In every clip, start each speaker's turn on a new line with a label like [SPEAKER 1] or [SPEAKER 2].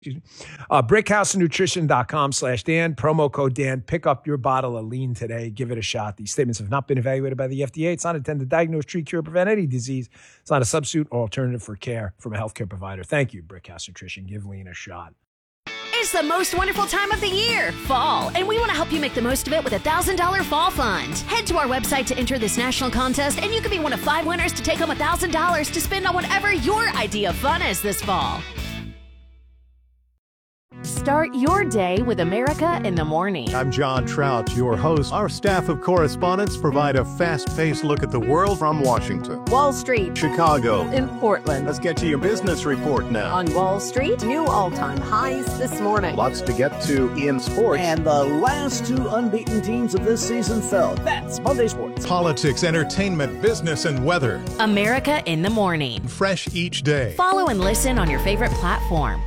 [SPEAKER 1] BrickhouseNutrition.com/Dan, promo code Dan. Pick up your bottle of lean today. Give it a shot. These statements have not been evaluated by the FDA. It's not intended to diagnose, treat, cure, or prevent any disease. It's not a substitute or alternative for care from a healthcare provider. Thank you, Brickhouse Nutrition. Give lean a shot.
[SPEAKER 2] It's the most wonderful time of the year, fall, and we want to help you make the most of it with a $1,000 fall fund. Head to our website to enter this national contest, and you could be one of 5 winners to take home $1,000 to spend on whatever your idea of fun is this fall. Start your day with America in the Morning.
[SPEAKER 3] I'm John Trout, your host. Our staff of correspondents provide a fast-paced look at the world from Washington,
[SPEAKER 4] Wall Street,
[SPEAKER 3] Chicago,
[SPEAKER 4] in Portland.
[SPEAKER 3] Let's get to your business report now.
[SPEAKER 4] On Wall Street, new all-time highs this morning.
[SPEAKER 3] Lots to get to in sports.
[SPEAKER 5] And the last 2 unbeaten teams of this season fell. That's Monday Sports.
[SPEAKER 3] Politics, entertainment, business, and weather.
[SPEAKER 2] America in the Morning.
[SPEAKER 3] Fresh each day.
[SPEAKER 2] Follow and listen on your favorite platform.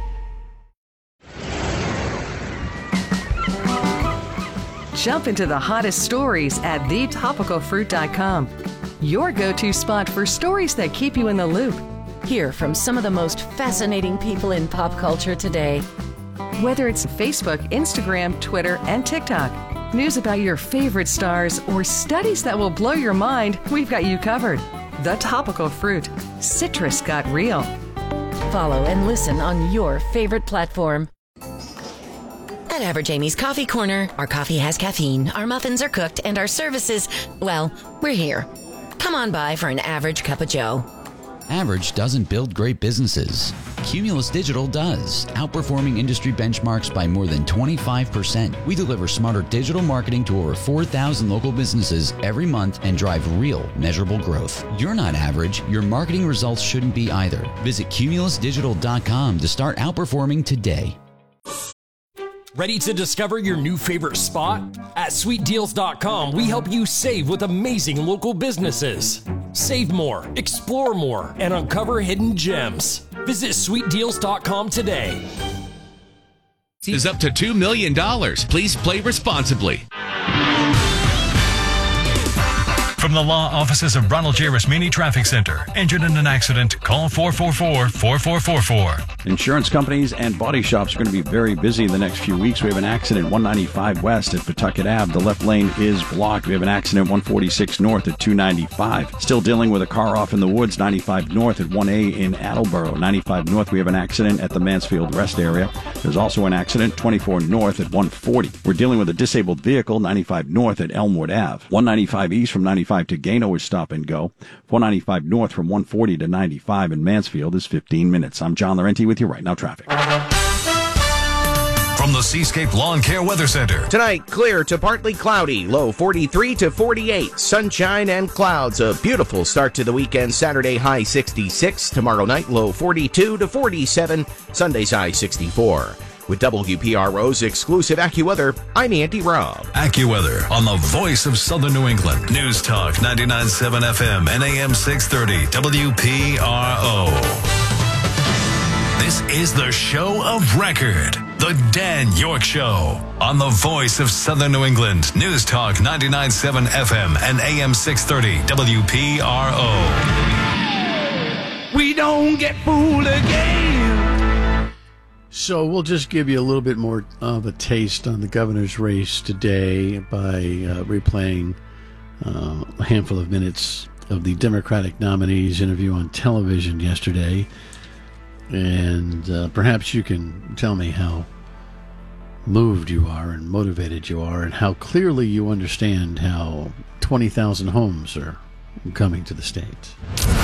[SPEAKER 6] Jump into the hottest stories at thetopicalfruit.com. Your go-to spot for stories that keep you in the loop.
[SPEAKER 2] Hear from some of the most fascinating people in pop culture today.
[SPEAKER 6] Whether it's Facebook, Instagram, Twitter, and TikTok, news about your favorite stars, or studies that will blow your mind, we've got you covered. The Topical Fruit. Citrus got real.
[SPEAKER 2] Follow and listen on your favorite platform. At Average Amy's Coffee Corner, our coffee has caffeine, our muffins are cooked, and our services, well, we're here. Come on by for an average cup of joe.
[SPEAKER 7] Average doesn't build great businesses. Cumulus Digital does, outperforming industry benchmarks by more than 25%. We deliver smarter digital marketing to over 4,000 local businesses every month and drive real, measurable growth. You're not average. Your marketing results shouldn't be either. Visit cumulusdigital.com to start outperforming today.
[SPEAKER 8] Ready to discover your new favorite spot? At sweetdeals.com, we help you save with amazing local businesses. Save more, explore more, and uncover hidden gems. Visit sweetdeals.com today.
[SPEAKER 9] Is up to $2 million. Please play responsibly.
[SPEAKER 10] From the law offices of Ronald J. Rasmini Traffic Center. Injured in an accident? Call 444-4444.
[SPEAKER 11] Insurance companies and body shops are going to be very busy in the next few weeks. We have an accident 195 west at Pawtucket Ave. The left lane is blocked. We have an accident 146 north at 295. Still dealing with a car off in the woods, 95 north at 1A in Attleboro. 95 north, we have an accident at the Mansfield Rest area. There's also an accident 24 north at 140. We're dealing with a disabled vehicle 95 north at Elmwood Ave. 195 east from 95 to Gano is stop and go. 495 north from 140 to 95 in Mansfield is 15 minutes. I'm John Laurenti with you right now. Traffic.
[SPEAKER 10] From the Seascape Lawn Care Weather Center.
[SPEAKER 12] Tonight, clear to partly cloudy, low 43 to 48. Sunshine and clouds. A beautiful start to the weekend. Saturday, high 66. Tomorrow night, low 42 to 47. Sunday's high 64. With WPRO's exclusive AccuWeather, I'm Andy Robb.
[SPEAKER 10] AccuWeather on the voice of Southern New England. News Talk 99.7 FM and AM 630 WPRO. This is the show of record. The Dan York Show on the voice of Southern New England. News Talk 99.7 FM and AM 630 WPRO.
[SPEAKER 13] We don't get fooled again.
[SPEAKER 14] So we'll just give you a little bit more of a taste on the governor's race today by replaying a handful of minutes of the Democratic nominee's interview on television yesterday. And perhaps you can tell me how moved you are and motivated you are and how clearly you understand how 20,000 homes are coming to the state.